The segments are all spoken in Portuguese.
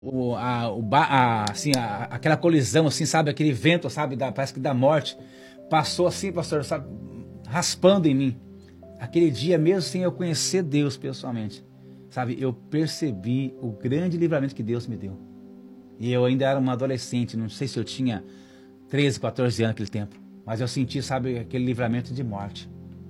assim, aquela colisão, assim, sabe? Aquele vento, sabe? Parece que da morte. Passou assim, pastor, sabe? Raspando em mim. Aquele dia, mesmo sem eu conhecer Deus pessoalmente, sabe? Eu percebi o grande livramento que Deus me deu. E eu ainda era uma adolescente, não sei se eu tinha 13, 14 anos naquele tempo. Mas eu senti, sabe, aquele livramento de morte.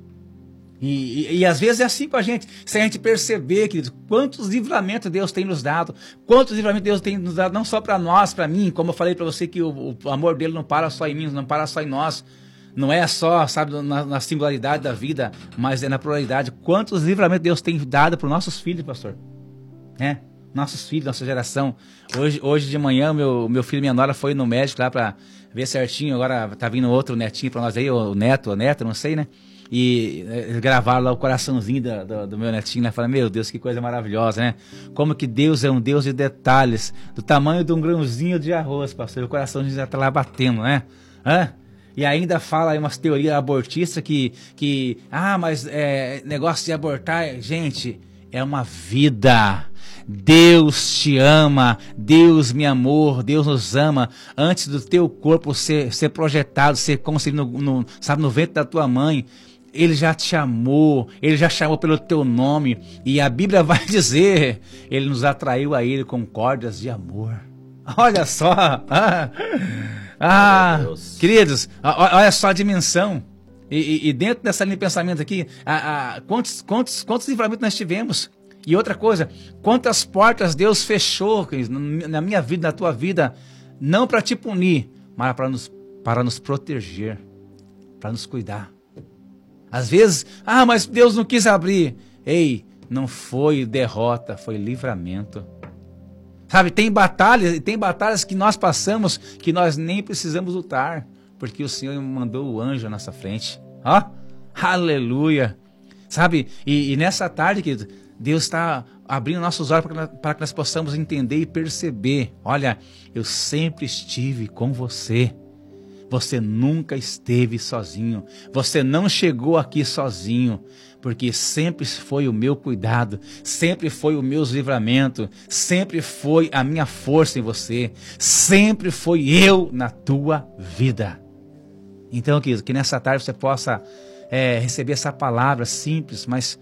E às vezes é assim com a gente. Se a gente perceber, querido, quantos livramentos Deus tem nos dado, quantos livramentos Deus tem nos dado, não só para nós, para mim, como eu falei para você que o amor dele não para só em mim, não para só em nós. Não é só, sabe, na singularidade da vida, mas é na pluralidade. Quantos livramentos Deus tem dado para os nossos filhos, pastor? Nossos filhos, nossa geração. Hoje de manhã, meu filho e minha nora foi no médico lá para ver certinho. Agora tá vindo outro netinho para nós aí, o neto, a neta, não sei, né? E gravaram lá o coraçãozinho do meu netinho, né? Falaram, meu Deus, que coisa maravilhosa, né? Como que Deus é um Deus de detalhes, do tamanho de um grãozinho de arroz, pastor. O coraçãozinho já tá lá batendo, né? E ainda fala aí umas teorias abortistas mas negócio de abortar, gente, é uma vida. Deus te ama, Deus me amou, Deus nos ama. Antes do teu corpo ser projetado, ser concebido no ventre da tua mãe, Ele já te amou, Ele já chamou pelo teu nome. E a Bíblia vai dizer, Ele nos atraiu a Ele com cordas de amor. Olha só! Queridos, olha só a dimensão. E dentro dessa linha de pensamento aqui, quantos livramentos nós tivemos? E outra coisa, quantas portas Deus fechou na minha vida, na tua vida, não para te punir, mas para nos proteger, para nos cuidar. Às vezes, mas Deus não quis abrir. Ei, não foi derrota, foi livramento. Sabe, tem batalhas que nós passamos que nós nem precisamos lutar, porque o Senhor mandou o anjo à nossa frente. Aleluia! Sabe, e nessa tarde, querido, Deus está abrindo nossos olhos para que nós possamos entender e perceber. Olha, eu sempre estive com você. Você nunca esteve sozinho. Você não chegou aqui sozinho. Porque sempre foi o meu cuidado. Sempre foi o meu livramento. Sempre foi a minha força em você. Sempre foi eu na tua vida. Então, querido, que nessa tarde você possa receber essa palavra simples, mas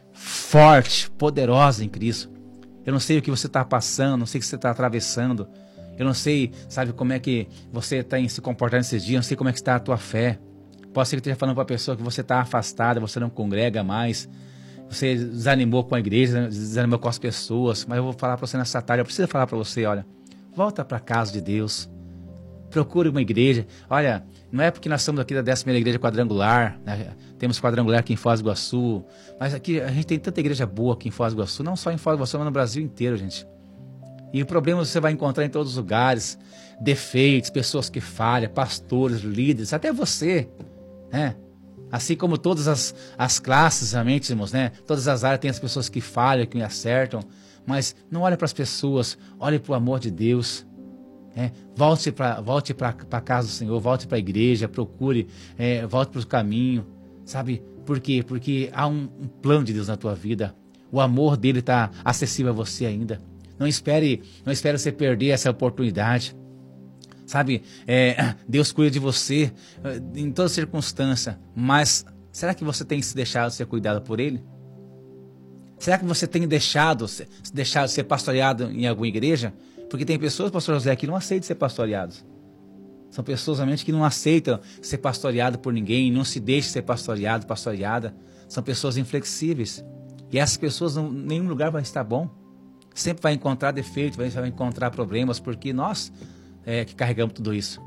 forte, poderosa em Cristo. Eu não sei o que você está passando, não sei o que você está atravessando. Eu não sei, sabe, como é que você está se comportando esses dias, não sei como é que está a tua fé. Pode ser que esteja falando para a pessoa que você está afastada, você não congrega mais, você desanimou com a igreja, desanimou com as pessoas, mas eu vou falar para você nessa tarde, eu preciso falar para você, olha, volta para a casa de Deus, procure uma igreja. Olha, não é porque nós estamos aqui da 11ª Igreja Quadrangular, né? Temos quadrangular aqui em Foz do Iguaçu, mas aqui a gente tem tanta igreja boa aqui em Foz do Iguaçu, não só em Foz do Iguaçu, mas no Brasil inteiro, gente. E o problema você vai encontrar em todos os lugares, defeitos, pessoas que falham, pastores, líderes, até você, né? Assim como todas as classes, realmente, irmãos, né? Todas as áreas tem as pessoas que falham, que acertam, mas não olhe para as pessoas, olhe para o amor de Deus. Volte para a casa do Senhor, volte para a igreja, procure, volte para o caminho, sabe? Por quê? Porque há um plano de Deus na tua vida, o amor dele está acessível a você ainda. Não espere você perder essa oportunidade, sabe? Deus cuida de você em toda circunstância, mas será que você tem se deixado ser cuidado por Ele? Será que você tem deixado ser pastoreado em alguma igreja? Porque tem pessoas, pastor José, que não aceitam ser pastoreados. São pessoas realmente que não aceitam ser pastoreado por ninguém, não se deixam ser pastoreada. São pessoas inflexíveis. E essas pessoas, em nenhum lugar vai estar bom. Sempre vai encontrar defeitos, vai encontrar problemas, porque nós que carregamos tudo isso.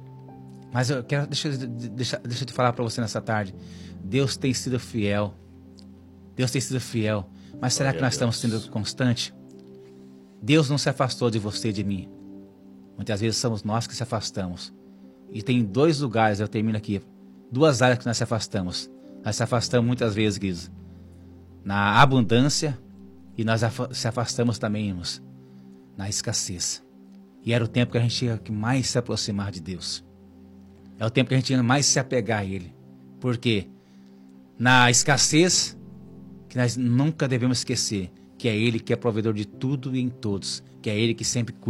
Mas eu quero, deixa eu te falar para você nessa tarde. Deus tem sido fiel. Deus tem sido fiel. Mas será que nós estamos sendo constantes? Deus não se afastou de você e de mim. Muitas vezes somos nós que se afastamos. E tem 2 lugares, eu termino aqui, 2 áreas que nós se afastamos. Nós se afastamos muitas vezes, queridos, na abundância, e nós se afastamos também, irmãos, na escassez. E era o tempo que a gente tinha que mais se aproximar de Deus. É o tempo que a gente tinha mais se apegar a Ele. Por quê? Na escassez, que nós nunca devemos esquecer que é Ele que é provedor de tudo e em todos, que é Ele que sempre cuida